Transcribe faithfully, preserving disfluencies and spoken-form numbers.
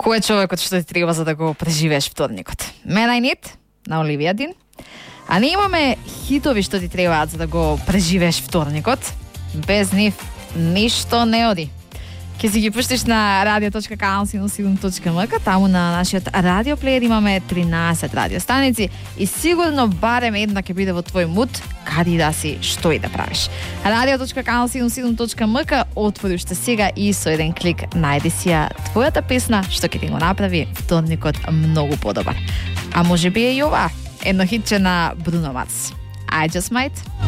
Кој е човекот што ти треба за да го преживееш вторникот? Мен I Need на Оливија Дин. А ние имаме хитови што ти требаат за да го преживееш вторникот. Без нив ништо не оди. Ке си ги пуштиш на радио точка канал седумдесет и седум точка ем ка, таму на нашиот радиоплеер имаме тринаесет радиостаници и сигурно барем една ќе биде во твој муд, кади да си, што и да правиш. радио точка канал седумдесет и седум точка ем ка, отвори уште сега и со еден клик најди си ја твојата песна што ќе ти го направи вторникот многу подобар. А може би е и ова, едно хитче на Бруно Марс. I Just Might.